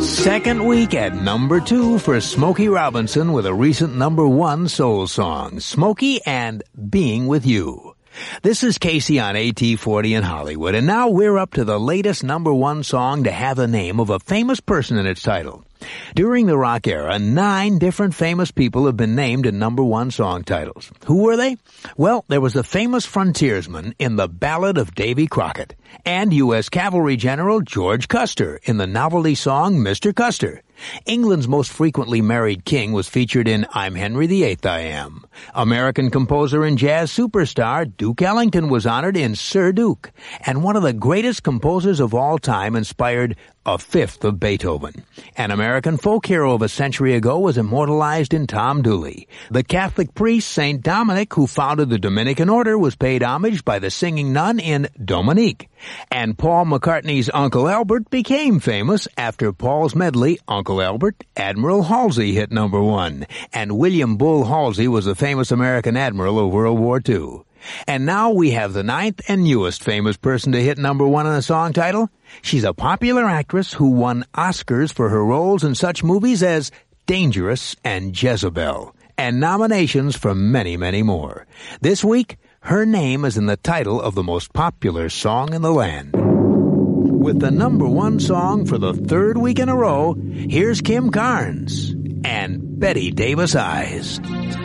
Second week at number 2 for Smokey Robinson with a recent number 1 soul song, Smokey and Being With You. This is Casey on AT40 in Hollywood, and now we're up to the latest number 1 song to have the name of a famous person in its title. During the rock era, 9 different famous people have been named in number 1 song titles. Who were they? Well, there was the famous frontiersman in The Ballad of Davy Crockett, and U.S. Cavalry General George Custer in the novelty song Mr. Custer. England's most frequently married king was featured in I'm Henry VIII I Am. American composer and jazz superstar Duke Ellington was honored in Sir Duke. And one of the greatest composers of all time inspired a fifth of Beethoven. An American folk hero of a century ago was immortalized in Tom Dooley. The Catholic priest St. Dominic, who founded the Dominican order, was paid homage by the singing nun in Dominique. And Paul McCartney's Uncle Albert became famous after Paul's medley, Uncle Albert, Admiral Halsey hit number 1. And William Bull Halsey was a famous American admiral of World War II. And now we have the 9th and newest famous person to hit number 1 in a song title. She's a popular actress who won Oscars for her roles in such movies as Dangerous and Jezebel, and nominations for many, many more. This week, her name is in the title of the most popular song in the land. With the number 1 song for the 3rd week in a row, here's Kim Carnes and Betty Davis Eyes.